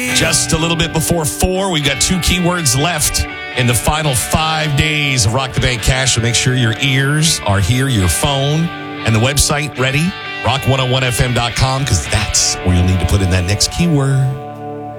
Just a little bit before 4, we've got 2 keywords left in the final 5 days of Rock the Bank Cash. So make sure your ears are here, your phone, and the website ready, rock101fm.com, because that's where you'll need to put in that next keyword.